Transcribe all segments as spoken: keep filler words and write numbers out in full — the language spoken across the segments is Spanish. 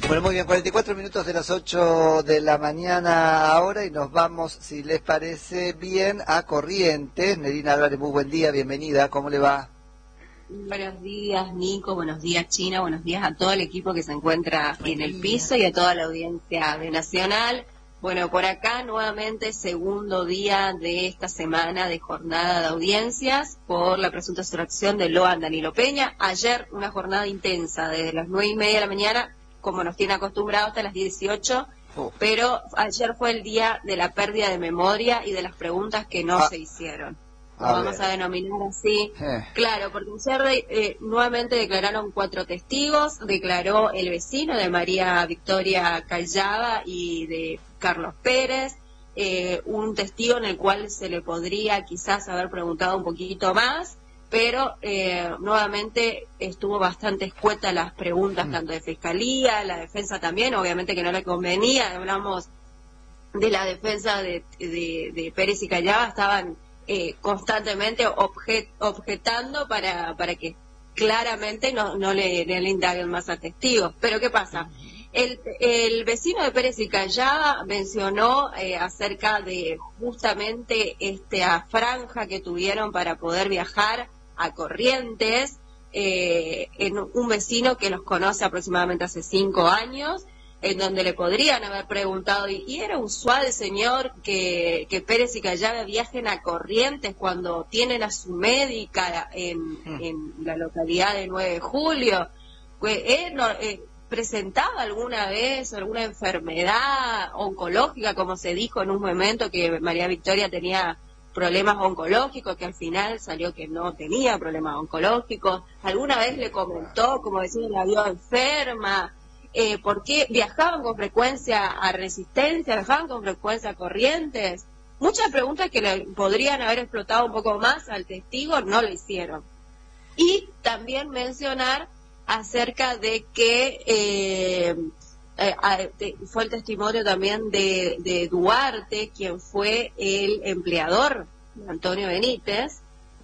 Bueno, muy bien, cuarenta y cuatro minutos de las ocho de la mañana ahora y nos vamos, si les parece bien, a Corrientes. Nerina Álvarez, muy buen día, bienvenida, ¿cómo le va? Buenos días, Nico, buenos días, China, buenos días a todo el equipo que se encuentra en el piso y a toda la audiencia de Nacional. Bueno, por acá nuevamente segundo día de esta semana de jornada de audiencias por la presunta sustracción de Loan Danilo Peña. Ayer una jornada intensa desde las nueve y media de la mañana, como nos tiene acostumbrados, hasta las dieciocho, oh. Pero ayer fue el día de la pérdida de memoria y de las preguntas que no ah. se hicieron. Lo a vamos ver. a denominar así. Eh. Claro, porque ayer eh, nuevamente declararon cuatro testigos, declaró el vecino de María Victoria Callaba y de Carlos Pérez, eh, un testigo en el cual se le podría quizás haber preguntado un poquito más, pero eh, nuevamente estuvo bastante escueta las preguntas, mm. tanto de Fiscalía, la defensa también, obviamente que no le convenía, hablamos de la defensa de, de, de Pérez y Callaba, estaban eh, constantemente objet, objetando para, para que claramente no, no le, le indaguen más a testigos. Pero ¿qué pasa? El, el vecino de Pérez y Callaba mencionó eh, acerca de justamente esta franja que tuvieron para poder viajar a Corrientes, eh, en un vecino que los conoce aproximadamente hace cinco años, en donde le podrían haber preguntado, y, y era usual, señor, que, que Pérez y Callaba viajen a Corrientes cuando tienen a su médica en, mm. en la localidad de nueve de julio. Pues, eh, no, eh, ¿presentaba alguna vez alguna enfermedad oncológica, como se dijo en un momento que María Victoria tenía problemas oncológicos, que al final salió que no tenía problemas oncológicos? ¿Alguna vez le comentó, como decía, la vio enferma? Eh, ¿Por qué viajaban con frecuencia a Resistencia, viajaban con frecuencia a Corrientes? Muchas preguntas que le podrían haber explotado un poco más al testigo, no lo hicieron. Y también mencionar acerca de que eh, eh, de, fue el testimonio también de, de Duarte, quien fue el empleador de Antonio Benítez,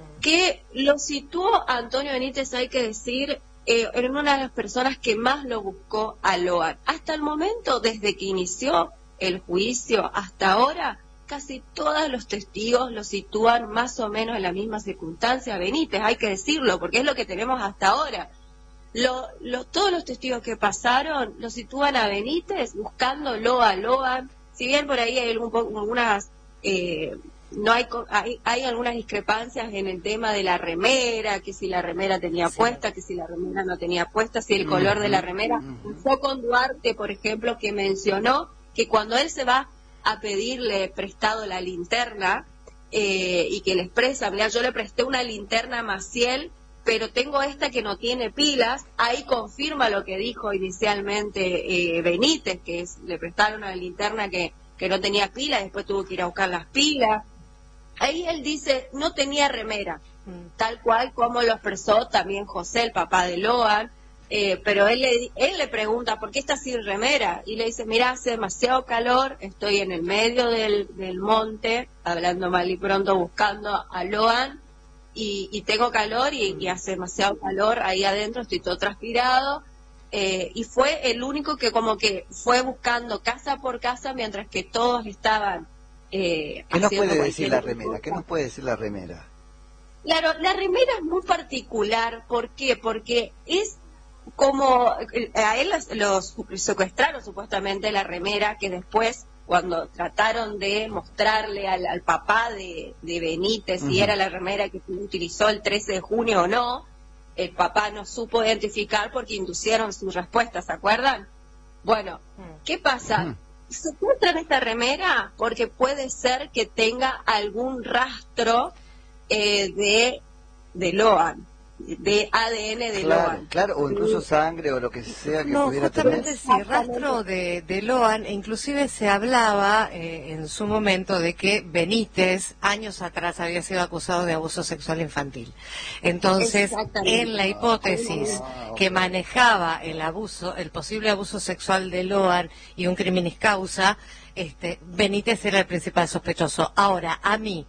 que lo situó a Antonio Benítez, hay que decir, eh, en una de las personas que más lo buscó a Loan. Hasta el momento, desde que inició el juicio hasta ahora, casi todos los testigos lo sitúan más o menos en la misma circunstancia a Benítez, hay que decirlo, porque es lo que tenemos hasta ahora. Lo, lo, todos los testigos que pasaron lo sitúan a Benítez buscándolo a Loan. Si bien por ahí hay algún, algunas eh, no hay, hay hay algunas discrepancias en el tema de la remera, que si la remera tenía sí. puesta, que si la remera no tenía puesta, si el mm-hmm. color de la remera. Mm-hmm. Fue con Duarte, por ejemplo, que mencionó que cuando él se va a pedirle prestado la linterna eh, y que le expresa, mira, yo le presté una linterna a Maciel, pero tengo esta que no tiene pilas, ahí confirma lo que dijo inicialmente eh, Benítez, que es, le prestaron una linterna que, que no tenía pilas, después tuvo que ir a buscar las pilas. Ahí él dice, no tenía remera, mm. tal cual como lo expresó también José, el papá de Loan, eh, pero él le, él le pregunta, ¿por qué está sin remera? Y le dice, mira, hace demasiado calor, estoy en el medio del, del monte, hablando mal y pronto, buscando a Loan, Y, y tengo calor y, y hace demasiado calor ahí adentro, estoy todo transpirado, eh, y fue el único que como que fue buscando casa por casa mientras que todos estaban eh, ¿Qué nos puede decir la remera? ¿Qué nos puede decir la remera? Claro, la remera es muy particular, ¿por qué? Porque es como, a él los, los secuestraron supuestamente la remera, que después cuando trataron de mostrarle al, al papá de, de Benítez si uh-huh. era la remera que utilizó el trece de junio o no, el papá no supo identificar porque inducieron sus respuestas, ¿se acuerdan? Bueno, ¿qué pasa? Uh-huh. Secuestran esta remera porque puede ser que tenga algún rastro eh, de, de Loan, de A D N de claro, Loan. Claro, o incluso sangre o lo que sea que no, pudiera justamente tener. Sí, rastro de, de Loan, e inclusive se hablaba eh, en su momento de que Benítez años atrás había sido acusado de abuso sexual infantil. Entonces, en la hipótesis que manejaba el abuso, el posible abuso sexual de Loan y un criminis causa, este, Benítez era el principal sospechoso. Ahora, a mí,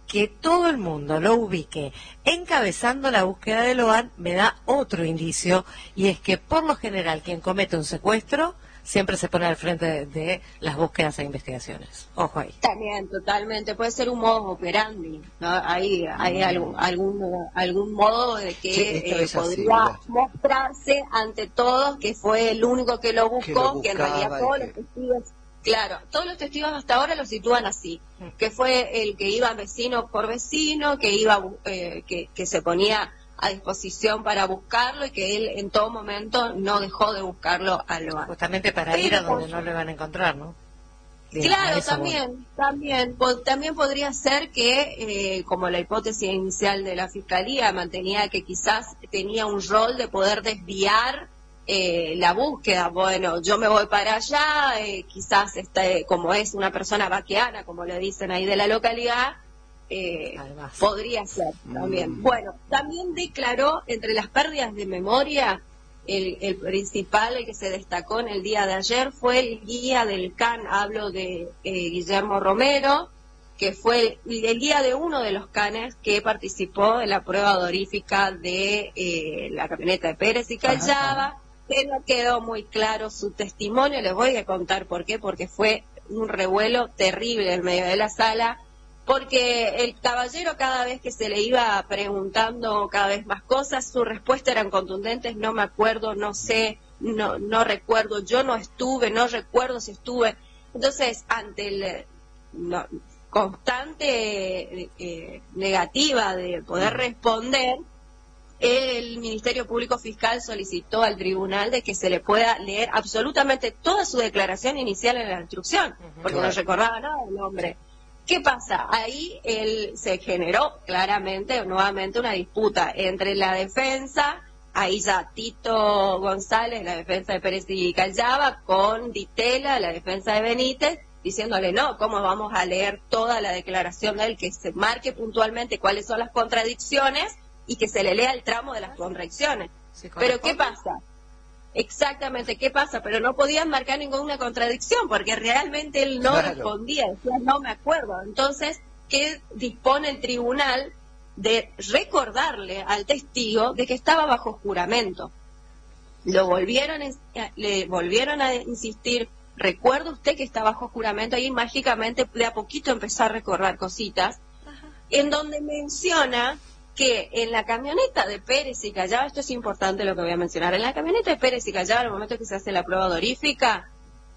que todo el mundo lo ubique encabezando la búsqueda de Loan me da otro indicio, y es que por lo general quien comete un secuestro siempre se pone al frente de, de las búsquedas e investigaciones. Ojo ahí. También, totalmente. Puede ser un modo operandi, ¿no? Hay, hay algún, algún, algún modo de que sí, eh, es podría así, mostrarse ante todos que fue el único que lo buscó, que, lo que en realidad todos que... los testigos, claro, todos los testigos hasta ahora lo sitúan así, que fue el que iba vecino por vecino, que iba, eh, que, que se ponía a disposición para buscarlo y que él en todo momento no dejó de buscarlo a Loan. Justamente para ir a donde no lo van a encontrar, ¿no? Bien, claro, también, voy. también, po también podría ser que, eh, como la hipótesis inicial de la Fiscalía mantenía que quizás tenía un rol de poder desviar eh, la búsqueda. Bueno, yo me voy para allá, eh, quizás este, como es una persona vaqueana, como le dicen ahí de la localidad, Eh, podría ser también. Mm. Bueno, también declaró entre las pérdidas de memoria, el, el principal, el que se destacó en el día de ayer, fue el guía del C A N, hablo de eh, Guillermo Romero, que fue el, el guía de uno de los canes que participó en la prueba odorífica de eh, la camioneta de Pérez y Callaba, que no quedó muy claro su testimonio. Les voy a contar por qué, porque fue un revuelo terrible en medio de la sala, porque el caballero cada vez que se le iba preguntando cada vez más cosas, sus respuestas eran contundentes: no me acuerdo, no sé, no no recuerdo, yo no estuve, no recuerdo si estuve. Entonces, ante el no, constante eh, negativa de poder responder, el Ministerio Público Fiscal solicitó al tribunal de que se le pueda leer absolutamente toda su declaración inicial en la instrucción, porque claro, no recordaba nada el hombre. ¿Qué pasa? Ahí él, se generó claramente, nuevamente, una disputa entre la defensa, ahí ya Tito González, la defensa de Pérez y Callaba, con Ditela, la defensa de Benítez, diciéndole: no, ¿cómo vamos a leer toda la declaración de él? Que se marque puntualmente cuáles son las contradicciones y que se le lea el tramo de las contradicciones. Pero ¿qué pasa? Exactamente, ¿qué pasa? Pero no podían marcar ninguna contradicción, porque realmente él no claro. respondía, decía: no me acuerdo. Entonces, ¿qué dispone el tribunal? De recordarle al testigo de que estaba bajo juramento. Lo volvieron, le volvieron a insistir: ¿recuerda usted que está bajo juramento? Ahí mágicamente de a poquito empezó a recordar cositas, ajá, en donde menciona que en la camioneta de Pérez y Callaba, esto es importante lo que voy a mencionar, en la camioneta de Pérez y Callaba, al momento que se hace la prueba odorífica,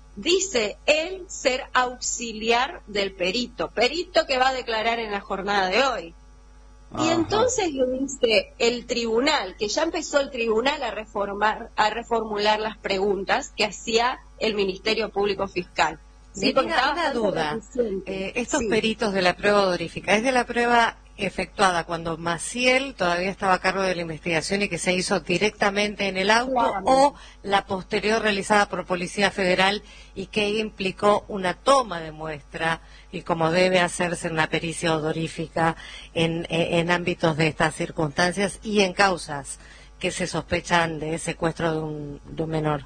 dice él ser auxiliar del perito, perito que va a declarar en la jornada de hoy. Ajá. Y entonces le dice el tribunal, que ya empezó el tribunal a reformar, a reformular las preguntas que hacía el Ministerio Público Fiscal. Sí, una, una duda, eh, estos sí. peritos de la prueba odorífica, ¿es de la prueba efectuada cuando Maciel todavía estaba a cargo de la investigación y que se hizo directamente en el auto, claro, o la posterior realizada por Policía Federal y que implicó una toma de muestra y como debe hacerse en una pericia odorífica en, en, en ámbitos de estas circunstancias y en causas que se sospechan de secuestro de un, de un menor?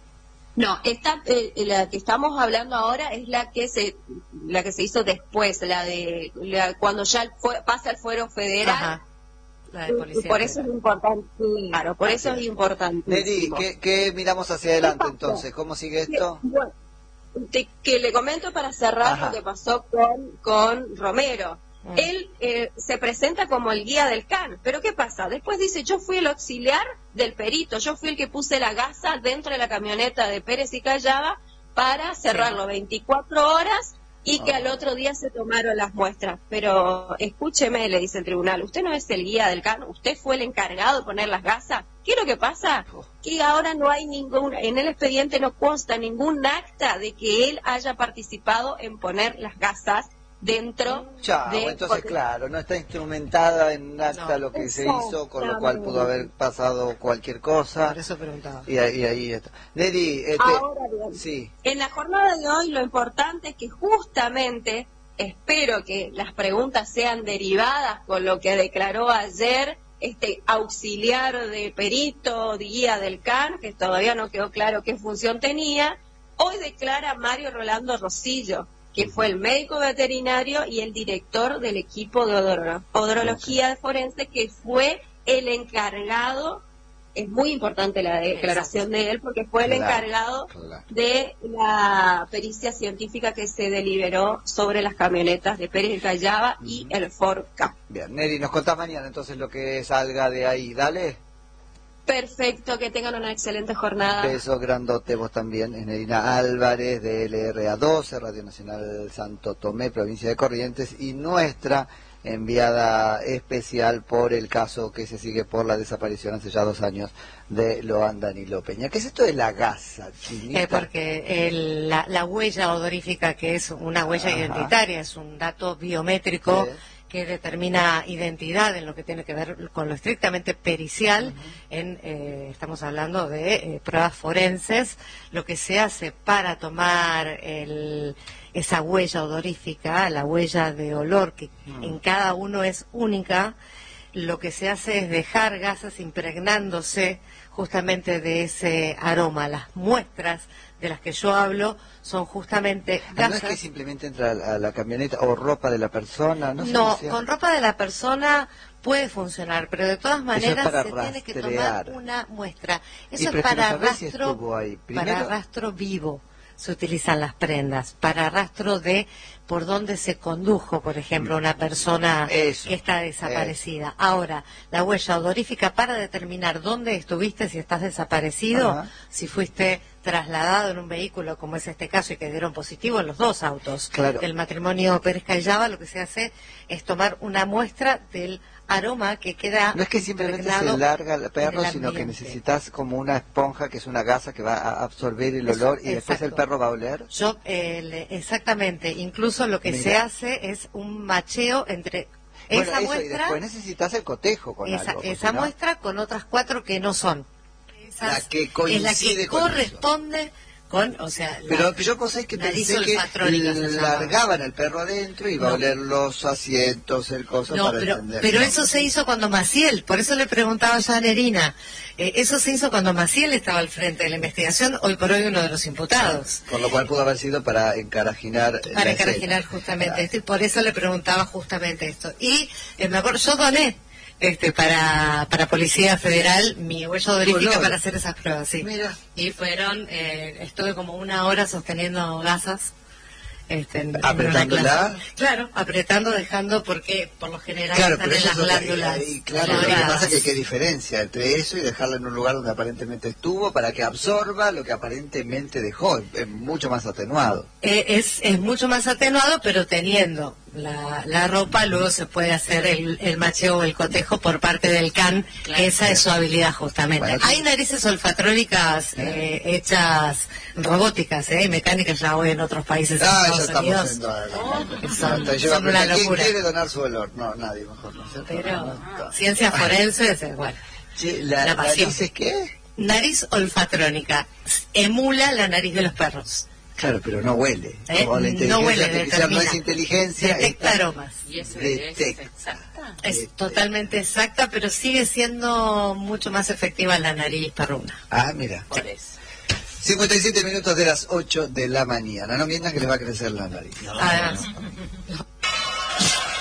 No, esta, eh, la que estamos hablando ahora es la que se la que se hizo después, la de la, cuando ya fue, pasa al fuero federal. Ajá. La de policía. Por eso es importante, claro, por eso es importante. Neri, ¿qué, ¿qué miramos hacia adelante entonces? ¿Cómo sigue esto? Bueno, te, que le comento para cerrar Ajá. lo que pasó con, con Romero. Mm. Él eh, se presenta como el guía del C A N, pero ¿qué pasa? Después dice: yo fui el auxiliar del perito, yo fui el que puse la gasa dentro de la camioneta de Pérez y Callaba para cerrarlo sí. veinticuatro horas y que oh. al otro día se tomaron las muestras. Pero escúcheme, le dice el tribunal, usted no es el guía del C A N, usted fue el encargado de poner las gasas. ¿Qué es lo que pasa? Oh. Que ahora no hay ningún, en el expediente no consta ningún acta de que él haya participado en poner las gasas dentro Chao, de... entonces porque... claro, no está instrumentada en acta no, lo que se hizo, con lo cual pudo haber pasado cualquier cosa. Por eso preguntaba. Y ahí, ahí está. Neri, este... Ahora bien, sí. En la jornada de hoy lo importante es que justamente, espero que las preguntas sean derivadas con lo que declaró ayer este auxiliar de perito, de guía del C A N, que todavía no quedó claro qué función tenía. Hoy declara Mario Rolando Rosillo, que fue el médico veterinario y el director del equipo de odoro, odorología forense, que fue el encargado. Es muy importante la declaración de él porque fue el encargado claro. de la pericia científica que se deliberó sobre las camionetas de Pérez de Callaba uh-huh. y el Ford Ka. Bien, Neri, nos contás mañana entonces lo que salga de ahí, dale. Perfecto, que tengan una excelente jornada. Beso grandote, vos también, es Nerina Álvarez de L R A doce, Radio Nacional Santo Tomé, provincia de Corrientes, y nuestra enviada especial por el caso que se sigue por la desaparición hace ya dos años de Loan Danilo Peña. ¿Qué es esto de la gasa, Chinita? Eh, porque el, la, la huella odorífica, que es una huella Ajá. identitaria, es un dato biométrico sí. que determina identidad en lo que tiene que ver con lo estrictamente pericial. Uh-huh. en eh, estamos hablando de eh, pruebas forenses. Lo que se hace para tomar el esa huella odorífica, la huella de olor, que mm. en cada uno es única, lo que se hace es dejar gasas impregnándose justamente de ese aroma. Las muestras de las que yo hablo son justamente gasas. ¿No es que simplemente entra a la camioneta o ropa de la persona? No, no con ropa de la persona puede funcionar, pero de todas maneras se rastrear. tiene que tomar una muestra. Eso y es para rastro, si para rastro vivo. Se utilizan las prendas para rastro de por dónde se condujo, por ejemplo, una persona eso, que está desaparecida. Eso. Ahora, la huella odorífica para determinar dónde estuviste si estás desaparecido, Ajá. si fuiste trasladado en un vehículo, como es este caso, y que dieron positivo en los dos autos claro. del matrimonio Pérez Callaba, lo que se hace es tomar una muestra del aroma que queda. No es que simplemente se larga el perro, sino que necesitas como una esponja, que es una gasa que va a absorber el olor. Eso, y después exacto. el perro va a oler. Yo, eh, le, exactamente, incluso lo que Mira. se hace es un macheo entre bueno, esa eso, muestra. Y después necesitas el cotejo con esa, algo. Esa ¿no? muestra con otras cuatro que no son. Esas, la que coincide es la que con corresponde. Eso. Con, o sea, pero yo pensé que pensé que largaban al perro adentro y iba no. a oler los asientos, el coso no, para pero, entender. Pero no. eso se hizo cuando Maciel, por eso le preguntaba yo a Nerina, eh, eso se hizo cuando Maciel estaba al frente de la investigación, hoy por hoy uno de los imputados. Por lo cual pudo haber sido para encarajinar. Para encarajinar justamente claro. esto, y por eso le preguntaba justamente esto. Y eh, me acuerdo, yo doné este para para Policía Federal mi huella odorífica para hacer esas pruebas, sí. Mira. Y fueron, eh, estuve como una hora sosteniendo gasas. Este, en, ¿Apretándola? En claro, apretando, dejando, porque por lo general claro, están pero en las glándulas. Que, ahí, claro, lo que pasa es que qué diferencia entre eso y dejarla en un lugar donde aparentemente estuvo para que absorba lo que aparentemente dejó. Es mucho más atenuado. Eh, es, es mucho más atenuado, pero teniendo la, la ropa, luego se puede hacer el, el macheo o el cotejo por parte del C A N, claro, esa claro. es su habilidad justamente. Bueno, hay narices olfatrónicas eh, hechas robóticas, eh, mecánicas ya hoy en otros países. Ah, en ya Unidos. estamos yendo a oh, la... son, son, son una ¿Quién locura. quiere donar su olor? No, nadie mejor. ¿No? Pero no. ciencia forense es bueno. Sí, la, la pasión. ¿Nariz es qué? Nariz olfatrónica. Emula la nariz de los perros. Claro, pero no huele. ¿Eh? Como la inteligencia no huele, artificial no es inteligencia. Detecta esta... aromas. ¿Y eso detecta. es exacta? Es Detecta. totalmente exacta, pero sigue siendo mucho más efectiva la nariz perruna. Ah, mira. Por eso. cincuenta y siete minutos de las ocho de la mañana. No mientan que les va a crecer la nariz. No, Además. no, no.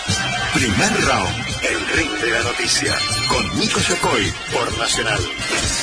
Primer round, el ring de la noticia, con Nico Yocoy por Nacional.